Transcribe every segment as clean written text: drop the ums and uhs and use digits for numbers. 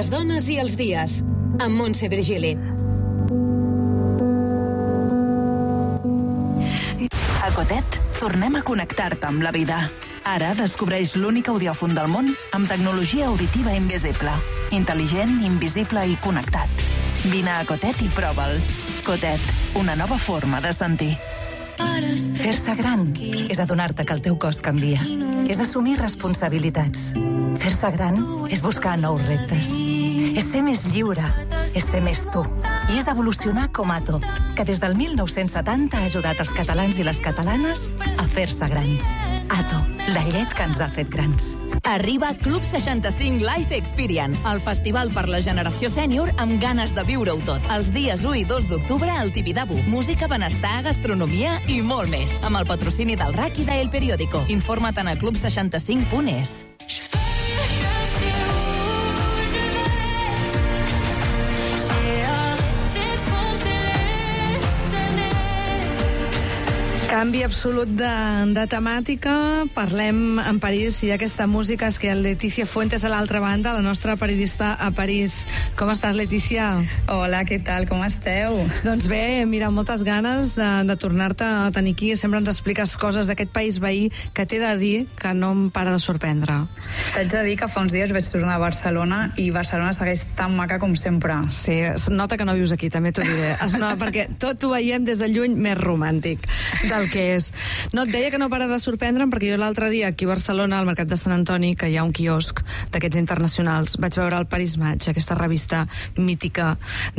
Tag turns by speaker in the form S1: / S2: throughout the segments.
S1: Les dones i els dies, amb Montse Virgili.
S2: A Cotet, tornem a connectar-te amb la vida. Ara descobreix l'únic audiòfon del món amb tecnologia auditiva invisible. Intel·ligent, invisible i connectat. Vine a Cotet i prova'l. Cotet, una nova forma de sentir.
S3: Fer-se gran és adonar-te que el teu cos canvia. És assumir responsabilitats. Fer-se gran és buscar nous reptes. És ser més lliure. És ser més tu. I és evolucionar com Ato, que des del 1970 ha ajudat els catalans i les catalanes a fer-se grans. Ato, la llet que ens ha fet grans.
S4: Arriba Club 65 Life Experience, el festival per la generació sènior amb ganes de viure-ho tot. Els dies 1 i 2 d'octubre al Tibidabo. Música, benestar, gastronomia i molt més. Amb el patrocini del RAC i d'El Periódico. Informa't a club65.es.
S5: Canvi absolut de temàtica. Parlem en París i aquesta música és que el Letícia Fuentes a l'altra banda, la nostra periodista a París. Com estàs, Letícia?
S6: Hola, què tal? Com esteu?
S5: Doncs bé, mira, moltes ganes de tornar-te a tenir aquí. Sempre ens expliques coses d'aquest país veí que t'he de dir que no em para de sorprendre.
S6: T'haig de dir que fa uns dies vaig tornar a Barcelona i Barcelona segueix tan maca com sempre.
S5: Sí, es nota que no vius aquí, també t'ho diré. Es nota perquè tot ho veiem des de lluny més romàntic del que és. No, et deia que no para de sorprendre'm perquè jo l'altre dia aquí a Barcelona, al Mercat de Sant Antoni, que hi ha un quiosc d'aquests internacionals, vaig veure el Paris Match, aquesta revista mítica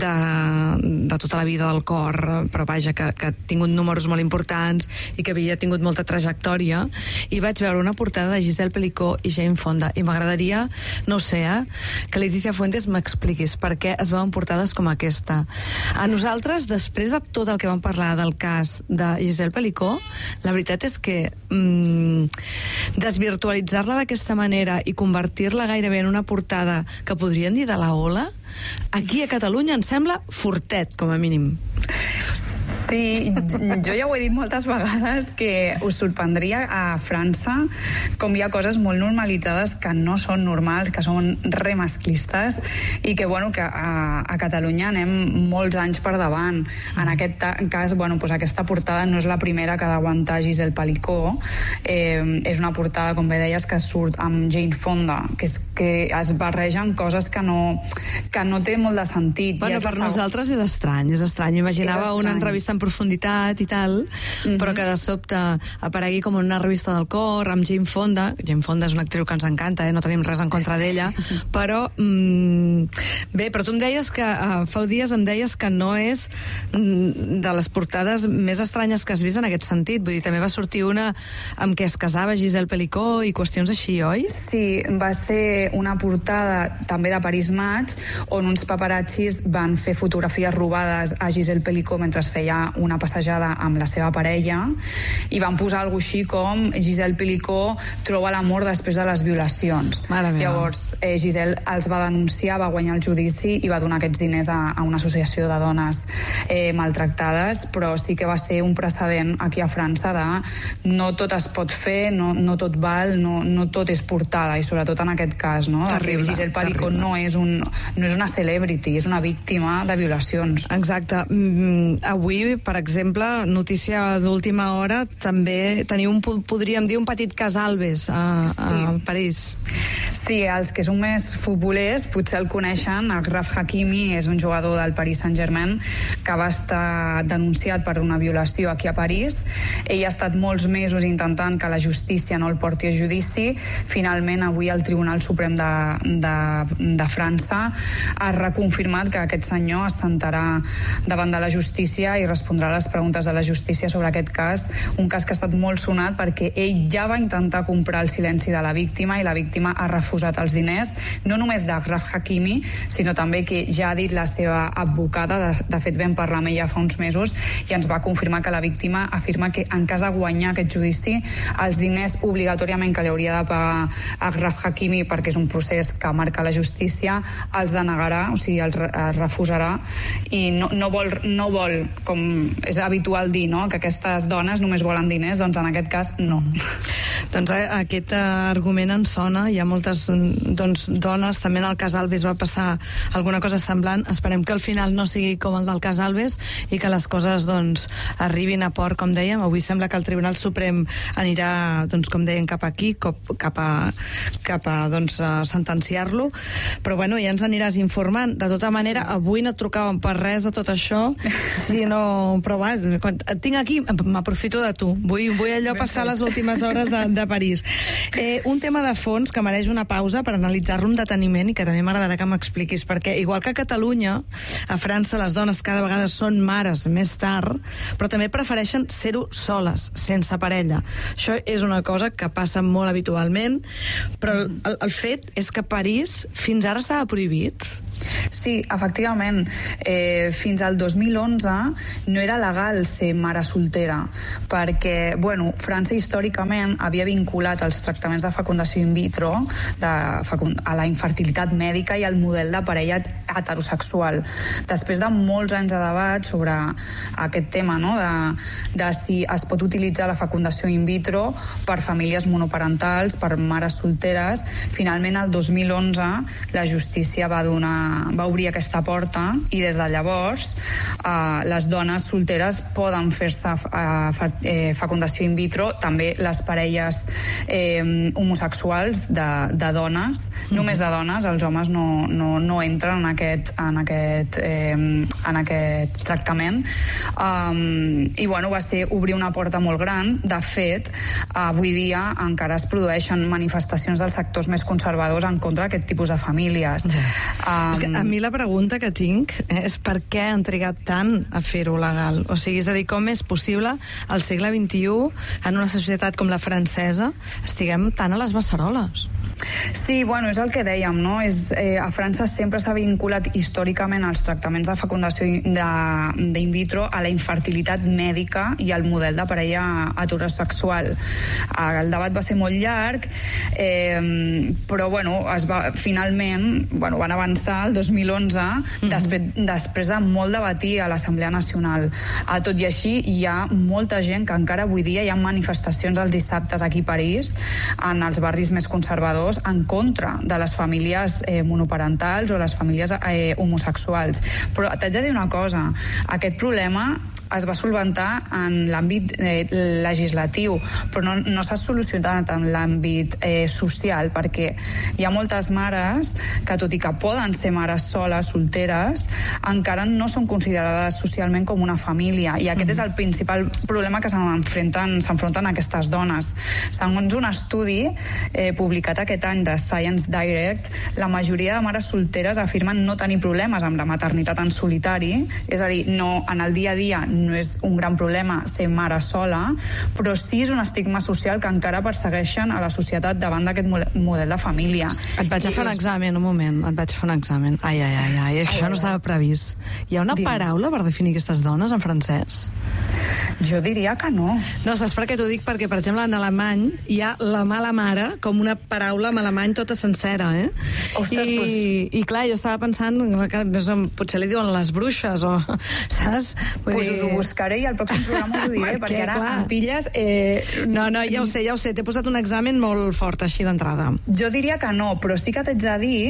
S5: de tota la vida del cor, però vaja, que ha tingut números molt importants i que havia tingut molta trajectòria, i vaig veure una portada de Giselle Pelicó i Jane Fonda, i m'agradaria, no ho sé, que Letícia Fuentes m'expliquis per què es veuen portades com aquesta. A nosaltres, després de tot el que vam parlar del cas de Giselle Pelicó, la veritat és que desvirtualitzar-la d'aquesta manera i convertir-la gairebé en una portada que podríem dir de la Ola, aquí a Catalunya em sembla fortet, com a mínim.
S6: Sí, jo ja ho he dit moltes vegades que us sorprendria a França com hi ha coses molt normalitzades que no són normals, que són remasclistes i que, bueno, que a Catalunya anem molts anys per davant. En aquest cas, bueno, pues aquesta portada no és la primera que ha d'aguantar Giselle Pelicó. És una portada, com bé deies, que surt amb Jane Fonda, que es barregen coses que no té molt de sentit.
S5: Bueno, per nosaltres és estrany. Imaginava una entrevista en profunditat i tal, però que de sobte aparegui com una revista del cor amb Jane Fonda. Jane Fonda és una actriu que ens encanta, no tenim res en contra d'ella, però bé, però tu em deies que fa dies em deies que no és de les portades més estranyes que has vist en aquest sentit. Vull dir, també va sortir una amb què es casava Giselle Pelicó i qüestions així, oi?
S6: Sí, va ser una portada també de Paris Match on uns paparazzis van fer fotografies robades a Giselle Pelicó mentre feia una passejada amb la seva parella i van posar alguna així com Giselle Pelicó troba l'amor després de les violacions. Llavors Giselle els va denunciar, va guanyar el judici i va donar aquests diners a una associació de dones maltractades, però sí que va ser un precedent aquí a França de no tot es pot fer, no tot val, no tot és portada, i sobretot en aquest cas, no?
S5: Terrible,
S6: Giselle Pelicó no és una celebrity, és una víctima de violacions.
S5: Exacte. Avui, per exemple, notícia d'última hora, també podríem dir un petit cas Alves a París.
S6: Sí, els que són més futbolers potser el coneixen. Achraf Hakimi és un jugador del Paris Saint-Germain que va estar denunciat per una violació aquí a París. Ell ha estat molts mesos intentant que la justícia no el porti a judici. Finalment, avui el Tribunal Suprem de França ha reconfirmat que aquest senyor es sentarà davant de la justícia i respondrà a les preguntes de la justícia sobre aquest cas, un cas que ha estat molt sonat perquè ell ja va intentar comprar el silenci de la víctima i la víctima ha refusat els diners, no només d'Achraf Hakimi, sinó també que ja ha dit la seva advocada, de fet vam parlar amb ella fa uns mesos i ens va confirmar que la víctima afirma que en cas de guanyar aquest judici, els diners obligatòriament que li hauria de pagar Achraf Hakimi, perquè és un procés que marca la justícia, els denegarà, o sigui, els refusarà i no vol com és habitual dir, no?, que aquestes dones només volen diners, doncs en aquest cas no.
S5: Doncs aquest argument ens sona, hi ha moltes dones, també en el cas Alves va passar alguna cosa semblant. Esperem que al final no sigui com el del cas Alves i que les coses arribin a port, com dèiem. Avui sembla que el Tribunal Suprem anirà, com deien, cap aquí, cap a sentenciar-lo, però bueno, ja ens aniràs informant. De tota manera, avui no et trucàvem per res de tot això, sinó, però va, et tinc aquí, m'aprofito de tu, vull allò passar les últimes hores de París. Un tema de fons que mereix una pausa per analitzar-lo amb deteniment i que també m'agradarà que m'expliquis, perquè igual que a Catalunya, a França les dones cada vegada són mares més tard, però també prefereixen ser-ho soles, sense parella. Això és una cosa que passa molt habitualment, però el fet és que a París fins ara estava prohibit.
S6: Sí, efectivament. Fins al 2011 no era legal ser mare soltera, perquè, bueno, França històricament havia vinculat els tractaments de fecundació in vitro a la infertilitat mèdica i al model de parella heterosexual. Després de molts anys de debat sobre aquest tema, no?, de si es pot utilitzar la fecundació in vitro per famílies monoparentals, per mares solteres, finalment el 2011 la justícia va obrir aquesta porta i des de llavors les dones solteres poden fer-se fecundació in vitro, també les parelles homosexuals de dones, només de dones, els homes no entren en aquest tractament, i bueno, va ser obrir una porta molt gran. De fet, avui dia encara es produeixen manifestacions dels sectors més conservadors en contra d'aquest tipus de famílies.
S5: És que a mi la pregunta que tinc és per què han trigat tant a fer-ho legal? O sigui, és a dir, com és possible al segle XXI, en una societat com la francesa, estiguem tan a les beceroles?
S6: Sí, bueno, és el que dèiem, no? A França sempre s'ha vinculat històricament els tractaments de fecundació in vitro a la infertilitat mèdica i al model de parella heterosexual. El debat va ser molt llarg, però bueno, finalment van avançar el 2011 després de molt debatir a l'Assemblea Nacional. Tot i així, hi ha molta gent que encara avui dia hi ha manifestacions els dissabtes aquí a París, en els barris més conservadors, en contra de les famílies monoparentals o les famílies homosexuals. Però t'haig de dir una cosa, aquest problema es va solventar en l'àmbit legislatiu, però no s'ha solucionat en l'àmbit social, perquè hi ha moltes mares que, tot i que poden ser mares soles, solteres, encara no són considerades socialment com una família, i aquest és el principal problema que s'enfronten aquestes dones. Segons un estudi publicat aquest any de Science Direct, la majoria de mares solteres afirmen no tenir problemes amb la maternitat en solitari, és a dir, en el dia a dia no és un gran problema ser mare sola, però sí és un estigma social que encara persegueixen a la societat davant d'aquest model de família.
S5: Et vaig a fer un examen, un moment, Ai, això no estava previst. Hi ha una paraula per definir aquestes dones en francès?
S6: Jo diria que no.
S5: No, saps per què t'ho dic? Perquè, per exemple, en alemany hi ha la mala mare com una paraula en alemany tota sencera, eh?
S6: Ostres,
S5: I clar, jo estava pensant que potser li diuen les bruixes, o saps?
S6: Pues us ho buscaré i al pròxim programa us ho diré, perquè ara em pilles...
S5: No, ja ho sé, t'he posat un examen molt fort així d'entrada.
S6: Jo diria que no, però sí que t'haig de dir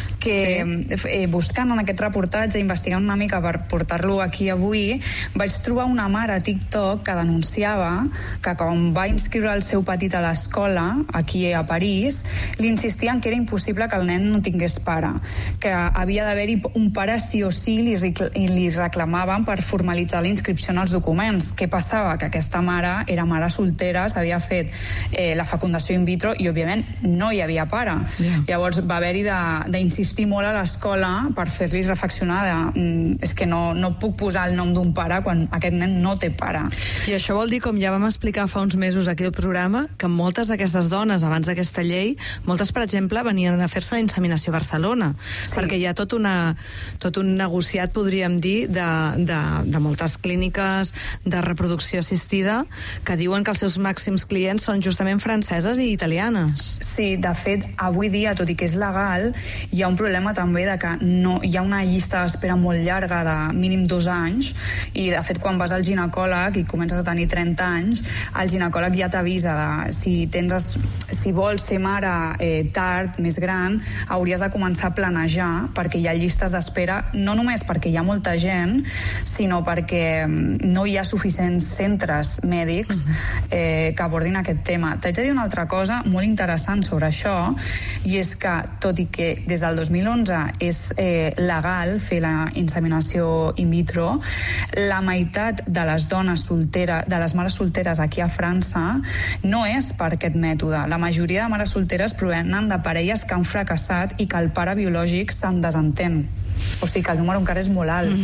S6: que buscant en aquest reportatge, investigant una mica per portar-lo aquí avui, vaig trobar una mare a TikTok que denunciava que quan va inscriure el seu petit a l'escola, aquí a París, li insistien que era impossible que el nen no tingués pare, que havia d'haver-hi un pare sí o sí, i li reclamaven per formalitzar la inscripció en els documents. Què passava? Que aquesta mare era mare soltera, s'havia fet la fecundació in vitro i, òbviament, no hi havia pare. Llavors va haver-hi d'insistir molt a l'escola per fer-li reflexionar és que no puc posar el nom d'un pare quan aquest nen no té pare.
S5: I això vol dir, com ja vam explicar fa uns mesos aquí al programa, que moltes d'aquestes dones, abans d'aquesta llei, moltes, per exemple, venien a fer-se la inseminació a Barcelona, perquè hi ha tot un negociat, podríem dir, de moltes clíniques de reproducció assistida que diuen que els seus màxims clients són justament franceses i italianes.
S6: Sí, de fet, avui dia, tot i que és legal, hi ha un problema també de que no, hi ha una llista d'espera molt llarga de mínim 2 anys, i de fet quan vas al ginecòleg i comences a tenir 30 anys, el ginecòleg ja t'avisa de si vols ser mare tard, més gran, hauries de començar a planejar, perquè hi ha llistes d'espera, no només perquè hi ha molta gent, sinó perquè no hi ha suficients centres mèdics que abordin aquest tema. T'haig de dir una altra cosa molt interessant sobre això, i és que, tot i que des del 2011 és legal fer la inseminació in vitro, la meitat de les dones solteres, de les mares solteres aquí a França, no és per aquest mètode. La majoria de mares solteres provenen de parelles que han fracassat i que el pare biològic se'n desentén. O sigui que el número encara és molt alt.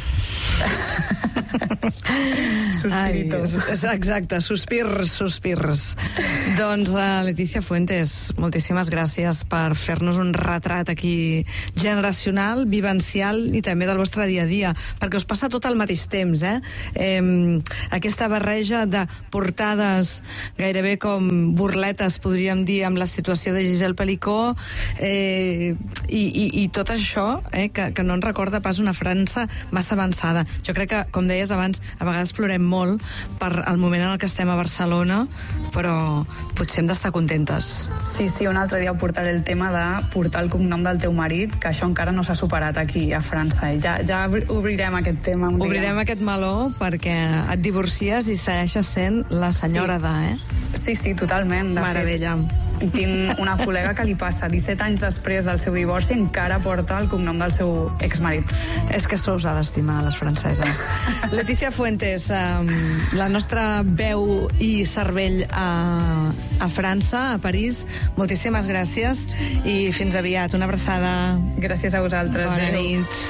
S6: Sospiritos.
S5: Exacte, sospirs. Doncs, Letícia Fuentes, moltíssimes gràcies per fer-nos un retrat aquí generacional, vivencial i també del vostre dia a dia, perquè us passa tot al mateix temps, aquesta barreja de portades gairebé com burletes, podríem dir, amb la situació de Gisèle Pelicot, i tot això, que no ens recorda pas una França massa avançada. Jo crec que, com deies abans, a vegades plorem molt per el moment en el que estem a Barcelona, però potser hem d'estar contentes.
S6: Sí, un altre dia portaré el tema de portar el cognom del teu marit, que això encara no s'ha superat aquí a França. Ja obrirem aquest tema un dia.
S5: Obrirem aquest meló perquè et divorcies i segueixes sent la senyora
S6: Sí, totalment.
S5: Meravella.
S6: Tinc una col·lega que li passa 17 anys després del seu divorci encara porta el cognom del seu exmarit.
S5: És que això us ha d'estimar, les franceses. Letícia Fuentes, la nostra veu i cervell a França, a París, moltíssimes gràcies i fins aviat. Una abraçada.
S6: Gràcies a vosaltres.
S5: Bona nit.